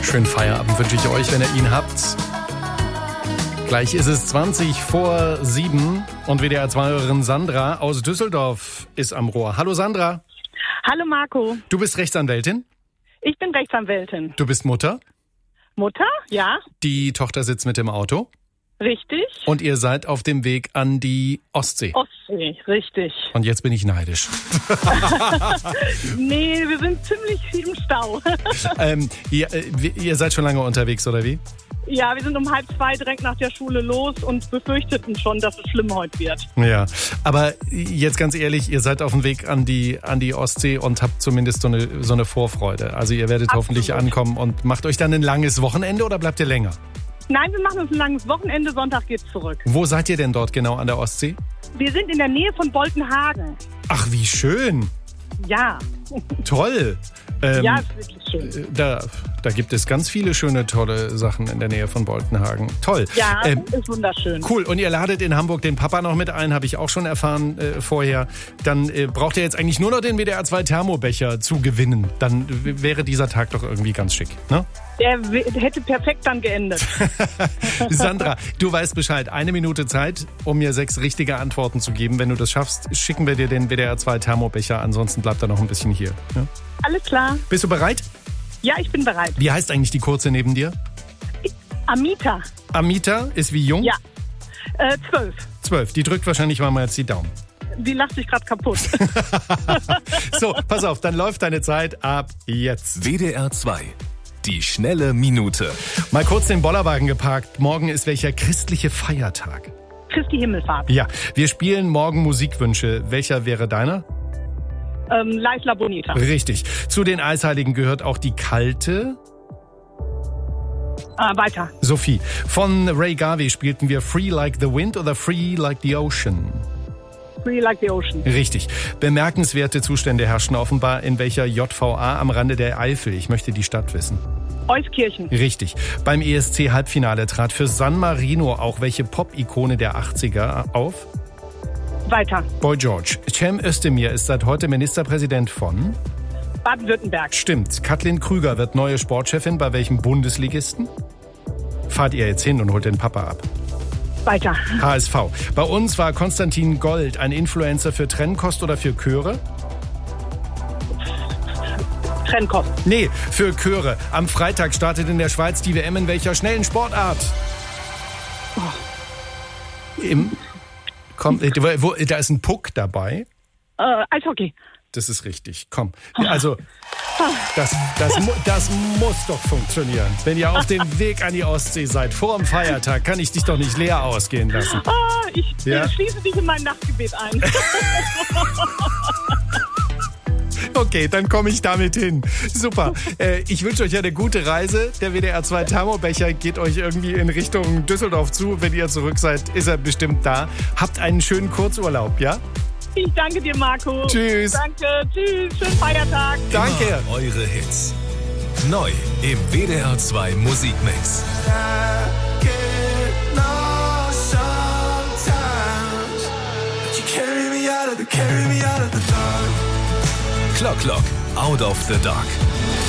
Schönen Feierabend wünsche ich euch, wenn ihr ihn habt. Gleich ist es 7:20 und WDR2-Hörerin Sandra aus Düsseldorf ist am Rohr. Hallo Sandra. Hallo Marco. Du bist Rechtsanwältin? Ich bin Rechtsanwältin. Du bist Mutter? Mutter? Ja. Die Tochter sitzt mit im Auto? Richtig. Und ihr seid auf dem Weg an die Ostsee? Ostsee, richtig. Und jetzt bin ich neidisch. Nee, wir sind ziemlich viel im Stau. Ihr seid schon lange unterwegs, oder wie? Ja, wir sind um 1:30 direkt nach der Schule los und befürchteten schon, dass es schlimm heute wird. Ja, aber jetzt ganz ehrlich, ihr seid auf dem Weg an die Ostsee und habt zumindest so eine Vorfreude. Also ihr werdet hoffentlich ankommen und macht euch dann ein langes Wochenende oder bleibt ihr länger? Nein, wir machen uns ein langes Wochenende, Sonntag geht's zurück. Wo seid ihr denn dort genau an der Ostsee? Wir sind in der Nähe von Boltenhagen. Ach, wie schön. Ja. Toll. Ja, ist wirklich schön. Da gibt es ganz viele schöne, tolle Sachen in der Nähe von Boltenhagen. Toll. Ja, ist wunderschön. Cool. Und ihr ladet in Hamburg den Papa noch mit ein, habe ich auch schon erfahren vorher. Dann braucht ihr jetzt eigentlich nur noch den WDR2 Thermobecher zu gewinnen. Dann wäre dieser Tag doch irgendwie ganz schick, ne? Der hätte perfekt dann geendet. Sandra, du weißt Bescheid. 1 Minute Zeit, um mir 6 richtige Antworten zu geben. Wenn du das schaffst, schicken wir dir den WDR2 Thermobecher. Ansonsten bleibt er noch ein bisschen hier. Ja? Alles klar. Bist du bereit? Ja, ich bin bereit. Wie heißt eigentlich die Kurze neben dir? Amita. Amita ist wie jung? Ja. 12. 12. Die drückt wahrscheinlich mal jetzt die Daumen. Die lacht sich gerade kaputt. So, pass auf, dann läuft deine Zeit ab jetzt. WDR 2. Die schnelle Minute. Mal kurz den Bollerwagen geparkt. Morgen ist welcher christliche Feiertag? Christi Himmelfahrt. Ja, wir spielen morgen Musikwünsche. Welcher wäre deiner? La Isla Bonita. Richtig. Zu den Eisheiligen gehört auch die kalte... Weiter. Sophie. Von Ray Garvey spielten wir Free Like the Wind oder Free Like the Ocean? Free Like the Ocean. Richtig. Bemerkenswerte Zustände herrschen offenbar in welcher JVA am Rande der Eifel? Ich möchte die Stadt wissen. Euskirchen. Richtig. Beim ESC-Halbfinale trat für San Marino auch welche Pop-Ikone der 80er auf? Weiter. Boy George. Cem Özdemir ist seit heute Ministerpräsident von? Baden-Württemberg. Stimmt. Kathleen Krüger wird neue Sportchefin bei welchem Bundesligisten? Fahrt ihr jetzt hin und holt den Papa ab? Weiter. HSV. Bei uns war Konstantin Gold ein Influencer für Trennkost oder für Chöre? Trennkost. Nee, für Chöre. Am Freitag startet in der Schweiz die WM in welcher schnellen Sportart? Da ist ein Puck dabei. Eishockey. Das ist richtig. Komm. Also, das muss doch funktionieren. Wenn ihr auf dem Weg an die Ostsee seid, vor dem Feiertag, kann ich dich doch nicht leer ausgehen lassen. Ich schließe dich in mein Nachtgebet ein. Okay, dann komme ich damit hin. Super. Ich wünsche euch eine gute Reise. Der WDR2 Thermobecher geht euch irgendwie in Richtung Düsseldorf zu. Wenn ihr zurück seid, ist er bestimmt da. Habt einen schönen Kurzurlaub, ja? Ich danke dir, Marco. Tschüss. Danke, tschüss. Schönen Feiertag. Danke. Immer eure Hits. Neu im WDR 2 Musikmix. Clock, Out of the Dark.